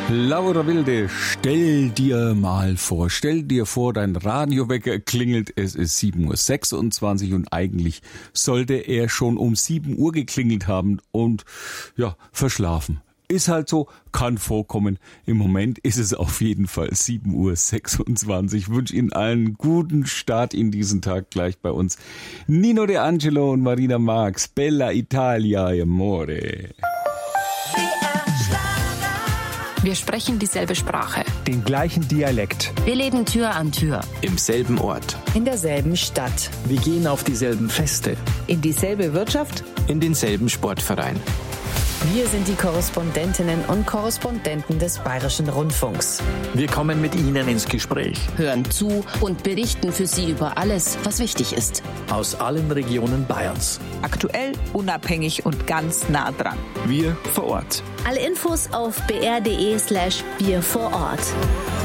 Laura Wilde, stell dir vor, dein Radiowecker klingelt, es ist 7.26 Uhr und eigentlich sollte er schon um 7 Uhr geklingelt haben und verschlafen. Ist halt so, kann vorkommen. Im Moment ist es auf jeden Fall 7.26 Uhr. Ich wünsche Ihnen allen guten Start in diesen Tag gleich bei uns. Nino De Angelo und Marina Marx, Bella Italia, amore. Wir sprechen dieselbe Sprache. Den gleichen Dialekt. Wir leben Tür an Tür. Im selben Ort. In derselben Stadt. Wir gehen auf dieselben Feste. In dieselbe Wirtschaft. In denselben Sportverein. Wir sind die Korrespondentinnen und Korrespondenten des Bayerischen Rundfunks. Wir kommen mit Ihnen ins Gespräch. Hören zu und berichten für Sie über alles, was wichtig ist. Aus allen Regionen Bayerns. Aktuell, unabhängig und ganz nah dran. Wir vor Ort. Alle Infos auf br.de/wir vor Ort.